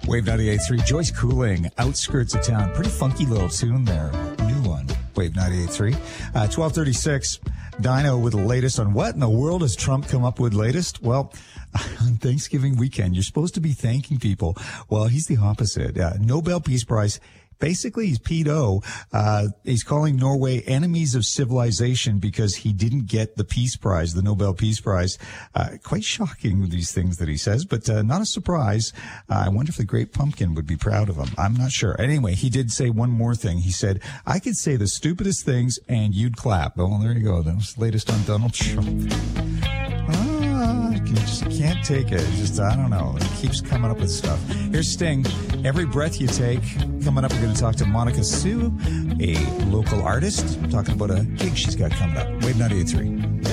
Wave 98.3, Joyce Cooling, Outskirts of Town. Pretty funky little tune there. New one. Wave 98.3. 1236, Dino with the latest on what in the world has Trump come up with latest? Well, on Thanksgiving weekend, you're supposed to be thanking people. Well, he's the opposite. Nobel Peace Prize. Basically, he's pedo. He's calling Norway enemies of civilization because he didn't get the Peace Prize, the Nobel Peace Prize. Quite shocking, these things that he says, but not a surprise. I wonder if the Great Pumpkin would be proud of him. I'm not sure. Anyway, he did say one more thing. He said, I could say the stupidest things and you'd clap. Well, there you go. That was the latest on Donald Trump. You just can't take it. It's just, I don't know. It keeps coming up with stuff. Here's Sting. Every breath you take. Coming up, we're going to talk to Monica Sue, a local artist, talking about a gig she's got coming up. Wave 98.3.